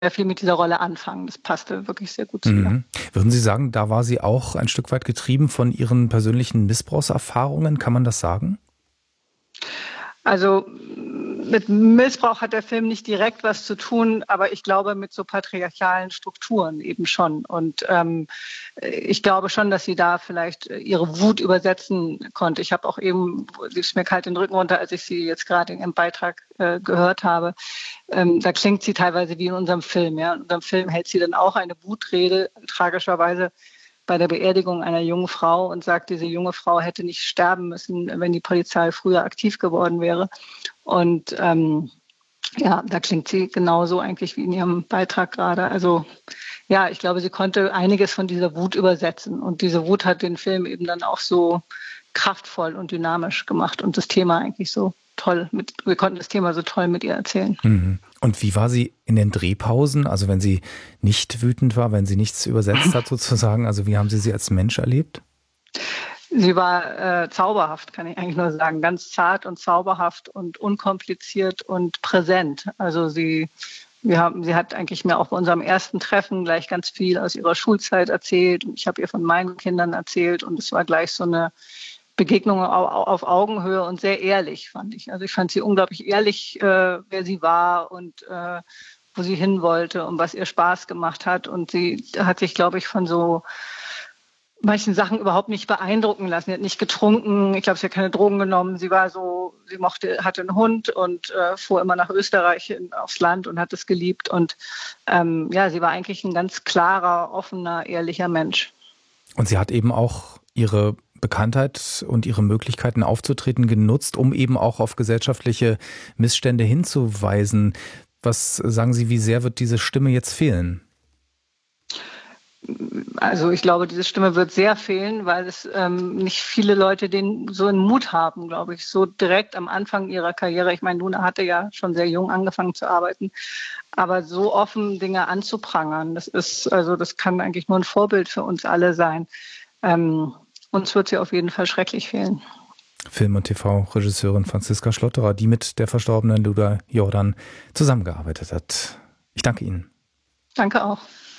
viel mit dieser Rolle anfangen. Das passte wirklich sehr gut zu ihr. Würden Sie sagen, da war sie auch ein Stück weit getrieben von Ihren persönlichen Missbrauchserfahrungen? Kann man das sagen? Also mit Missbrauch hat der Film nicht direkt was zu tun, aber ich glaube mit so patriarchalen Strukturen eben schon. Und ich glaube schon, dass sie da vielleicht ihre Wut übersetzen konnte. Ich habe auch eben, lief mir kalt den Rücken runter, als ich sie jetzt gerade in ihrem Beitrag gehört habe. Da klingt sie teilweise wie in unserem Film. Ja? In unserem Film hält sie dann auch eine Wutrede, tragischerweise bei der Beerdigung einer jungen Frau und sagt, diese junge Frau hätte nicht sterben müssen, wenn die Polizei früher aktiv geworden wäre. Und da klingt sie genauso eigentlich wie in ihrem Beitrag gerade. Also ja, ich glaube, sie konnte einiges von dieser Wut übersetzen. Und diese Wut hat den Film eben dann auch so kraftvoll und dynamisch gemacht und das Thema eigentlich so toll. Wir konnten das Thema so toll mit ihr erzählen. Und wie war sie in den Drehpausen? Also wenn sie nicht wütend war, wenn sie nichts übersetzt hat sozusagen, also wie haben Sie als Mensch erlebt? Sie war zauberhaft, kann ich eigentlich nur sagen. Ganz zart und zauberhaft und unkompliziert und präsent. Also sie hat eigentlich mir auch bei unserem ersten Treffen gleich ganz viel aus ihrer Schulzeit erzählt. Und ich habe ihr von meinen Kindern erzählt und es war gleich so eine Begegnung auf Augenhöhe und sehr ehrlich, fand ich. Also ich fand sie unglaublich ehrlich, wer sie war und wo sie hin wollte und was ihr Spaß gemacht hat. Und sie hat sich, glaube ich, von so manchen Sachen überhaupt nicht beeindrucken lassen. Sie hat nicht getrunken, ich glaube, sie hat keine Drogen genommen. Sie hatte einen Hund und fuhr immer nach Österreich aufs Land und hat es geliebt. Und sie war eigentlich ein ganz klarer, offener, ehrlicher Mensch. Und sie hat eben auch ihre Bekanntheit und ihre Möglichkeiten aufzutreten genutzt, um eben auch auf gesellschaftliche Missstände hinzuweisen. Was sagen Sie, wie sehr wird diese Stimme jetzt fehlen? Also ich glaube, diese Stimme wird sehr fehlen, weil es nicht viele Leute den so einen Mut haben, glaube ich, so direkt am Anfang ihrer Karriere. Ich meine, Luna hatte ja schon sehr jung angefangen zu arbeiten, aber so offen Dinge anzuprangern, das kann eigentlich nur ein Vorbild für uns alle sein. Uns wird sie auf jeden Fall schrecklich fehlen. Film- und TV-Regisseurin Franziska Schlotterer, die mit der verstorbenen Luda Jordan zusammengearbeitet hat. Ich danke Ihnen. Danke auch.